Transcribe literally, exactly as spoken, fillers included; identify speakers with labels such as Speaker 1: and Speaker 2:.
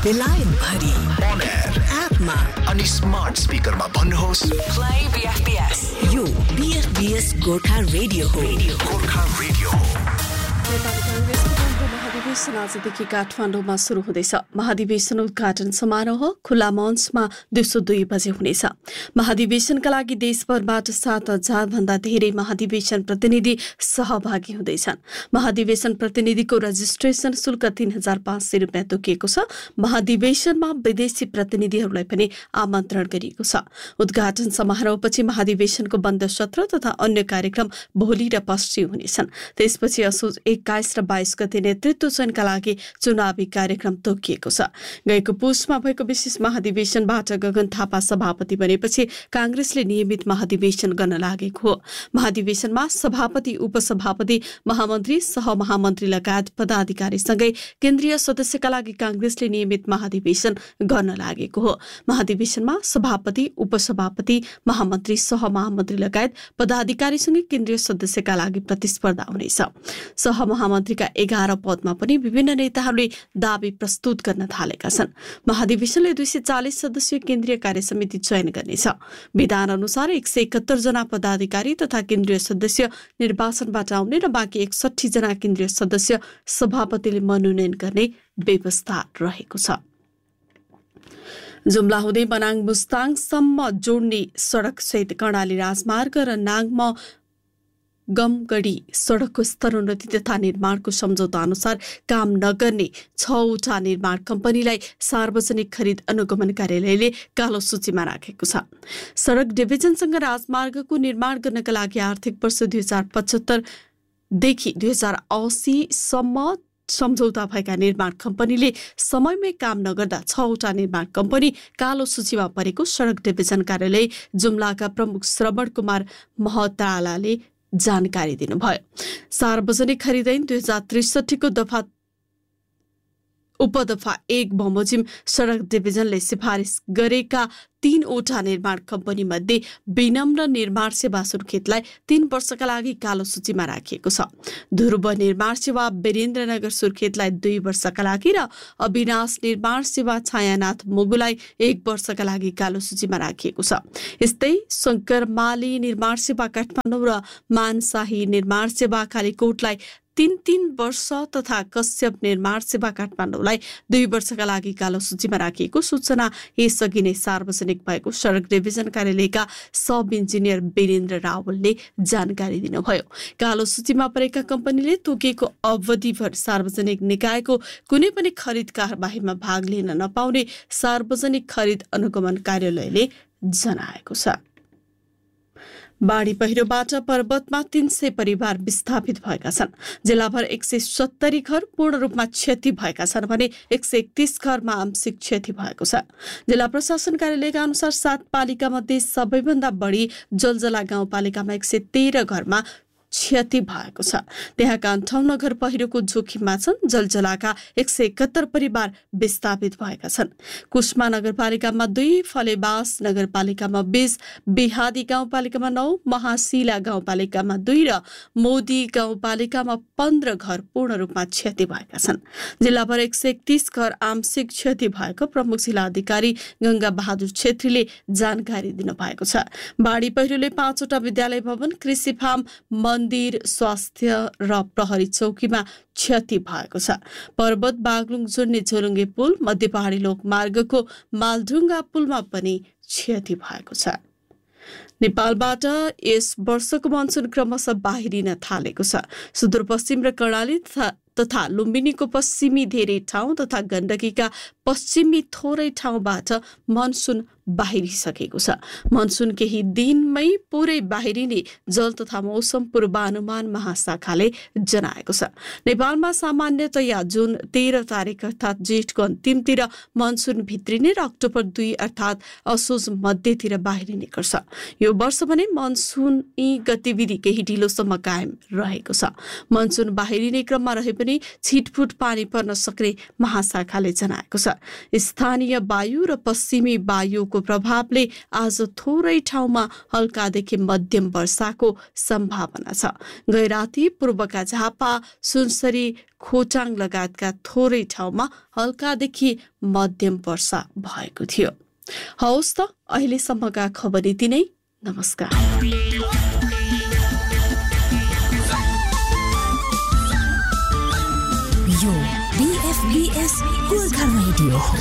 Speaker 1: बेलायत भरि
Speaker 2: On air
Speaker 1: एपमा
Speaker 2: अनि स्मार्ट स्पिकरमा भन्नुहोस्
Speaker 1: प्ले बीएफपीएस यो बीएफपीएस गोर्खा रेडियो हो
Speaker 2: गोर्खा रेडियो हो।
Speaker 3: नेपाली कांग्रेसको पन्ध्र महाधिवेशन आजदेखि काठमाडौँमा सुरु हुँदैछ। महाधिवेशन उद्घाटन समारोह खुला मञ्चमा दिउँसो दुई बजे हुनेछ। महाधिवेशनका लागि देशभरबाट सात हजार भन्दा धेरै महाधिवेशन प्रतिनिधि सहभागी हुँदैछन्। महाधिवेशन प्रतिनिधिको रजिस्ट्रेसन शुल्क तीन हजार पाँच सय रुपियाँ तोकिएको छ। महाधिवेशनमा विदेशी प्रतिनिधिहरूलाई पनि आमन्त्रण गरिएको छ। उद्घाटन समारोहपछि महाधिवेशनको बन्द सत्र तथा अन्य कार्यक्रम भोलि र पर्सि हुनेछन्। त्यसपछि असोज एक्काइस र बाइस गते नेतृत्व चयनका लागि चुनावी कार्यक्रम तोकिएको छ। गएको पुसमा भएको विशेष महाधिवेशनबाट गगन थापा सभापति बनेपछि कांग्रेसले नियमित महाधिवेशन गर्न लागेको हो। महाधिवेशनमा सभापति, उपसभापति, महामन्त्री, सहमहामन्त्री लगायत पदाधिकारीसँगै केन्द्रीय सदस्यका लागि कांग्रेसले नियमित महाधिवेशन गर्न लागेको हो। महाधिवेशनमा सभापति, उपसभापति, महामन्त्री, सहमहामन्त्री लगायत पदाधिकारीसँगै केन्द्रीय सदस्यका लागि प्रतिस्पर्धा हुनेछ। सहमहामन्त्रीका एघार पदमा पनि विभिन्न नेताहरूले दावी प्रस्तुत गर्न थालेका छन्। महाधिवेशनले दुई सय चालिस सदस्यीय केन्द्रीय कार्यसमिति चयन गर्नेछ। विधान अनुसार एक सय एकहत्तर जना पदाधिकारी तथा केन्द्रीय सदस्य निर्वाचनबाट आउने र बाँकी एकसठी जना केन्द्रीय सदस्य सभापतिले मनोनयन गर्ने व्यवस्था रहेको छ। जुम्ला हुँदै मनाङ मुस्ताङसम्म जोड्ने सडक सहित कर्णाली राजमार्ग र नाङमा गमगढी सडकको स्तरोन्नति तथा निर्माणको सम्झौता अनुसार काम नगर्ने छवटा निर्माण कम्पनीलाई सार्वजनिक खरिद अनुगमन कार्यालयले कालो सूचीमा राखेको छ। सडक डिभिजनसँग राजमार्गको निर्माण गर्नका लागि आर्थिक वर्ष दुई हजार पचहत्तरदेखि दुई हजार अस्सीसम्म सम्झौता भएका निर्माण कम्पनीले समयमै काम नगर्दा छवटा निर्माण कम्पनी कालो सूचीमा परेको सडक डिभिजन कार्यालय जुम्लाका प्रमुख श्रवण कुमार महतालाले जानकारी दिनुभयो। सार्वजनिक खरिद ऐन दुई हजार त्रिसठीको दफा उपदफा एक बमोजिम सडक डिभिजनले सिफारिस गरेका तीनवटा निर्माण कम्पनी मध्ये विनम्र निर्माण सेवा सुर्खेतलाई तीन वर्षका लागि कालो सूचीमा राखिएको छ। ध्रुव निर्माण सेवा वीरेन्द्रनगर सुर्खेतलाई दुई वर्षका लागि र अविनाश निर्माण सेवा छायानाथ मुगुलाई एक वर्षका लागि कालो सूचीमा राखिएको छ। यस्तै शङ्करमाली निर्माण सेवा काठमाडौँ र मानशाही निर्माण सेवा कालीकोटलाई तीन तीन वर्ष तथा कश्यप निर्माण सेवा काठमाडौँलाई दुई वर्षका लागि कालो सूचीमा राखिएको सूचना यसअघि नै सार्वजनिक भएको सडक डिभिजन कार्यालयका सब इन्जिनियर वीरेन्द्र रावलले जानकारी दिनुभयो। कालो सूचीमा परेका कम्पनीले तोकिएको अवधिभर सार्वजनिक निकायको कुनै पनि खरिद कारबाहीमा भाग लिन नपाउने सार्वजनिक खरिद अनुगमन कार्यालयले जनाएको छ। बाढी पहिरोबाट पर्वतमा तीन सय परिवार विस्थापित भएका छन्। जिल्लाभर एक सय सत्तरी घर पूर्ण रूपमा क्षति भएका छन् भने एक सय एकतीस घरमा आंशिक क्षति भएको छ। जिल्ला प्रशासन कार्यालयका अनुसार सात पालिका मध्ये सबैभन्दा बढी जलजला गाउँपालिकामा एक सय तेह्र घरमा क्षति भएको छ। त्यहाँका अन्ठाउन्न घर पहिरोको जोखिममा छन्। जलजलाका एक सय एकहत्तर परिवार विस्थापित भएका छन्। कुष्मा नगरपालिकामा दुई, फलेबास नगरपालिकामा बीस, बिहादी गाउँपालिकामा नौ, महाशिला गाउँपालिकामा दुई र मोदी गाउँपालिकामा पन्ध्र घर पूर्ण रूपमा क्षति भएका छन्। जिल्लाभर एक सय एकतीस घर आंशिक क्षति भएको प्रमुख जिल्ला अधिकारी गंगा बहादुर छेत्रीले जानकारी दिनुभएको छ। बाढी पहिरोले पाँचवटा विद्यालय भवन, कृषि फार्म, मन्दिर, स्वास्थ्य र प्रहरी चौकीमा क्षति भएको छ। पर्वत बागलुङ जोड्ने झोलुङ्गे पुल, मध्य पहाडी लोकमार्गको मालढुङ्गा पुलमा पनि क्षति भएको छ। नेपालबाट यस वर्षको मनसुन क्रमशः बाहिरिन थालेको छ। सुदूरपश्चिम र कर्णाली तथा तथा लुम्बिनीको पश्चिमी धेरै ठाउँ तथा गण्डकीका पश्चिमी थोरै ठाउँबाट मनसुन बाहिरिसकेको छ। मनसुन केही दिनमै पुरै बाहिरिने जल तथा मौसम पूर्वानुमान महाशाखाले जनाएको छ। नेपालमा सामान्यतया जुन तेह्र तारिक अर्थात् जेठको अन्तिमतिर मनसुन भित्रिने र अक्टोबर दुई अर्थात् असोज मध्यतिर बाहिरिने गर्छ। यो वर्ष भने मनसुनी गतिविधि केही ढिलोसम्म कायम रहेको छ। मनसुन बाहिरिने क्रममा रहे पनि छिटफुट पानी पर्न सक्ने महाशाखाले जनाएको छ। स्थानीय वायु र पश्चिमी वायुको सिस्टमको प्रभावले आज थोरै ठाउँमा हल्कादेखि मध्यम वर्षाको सम्भावना छ। गैराती पूर्वका झापा, सुनसरी, खोटाङ लगायतका थोरै ठाउँमा हल्कादेखि मध्यम वर्षा भएको थियो। हवस् त, अहिलेसम्मका खबर यति नै। नमस्कार।
Speaker 1: यो बीएफबीएस गोर्खा रेडियो हो।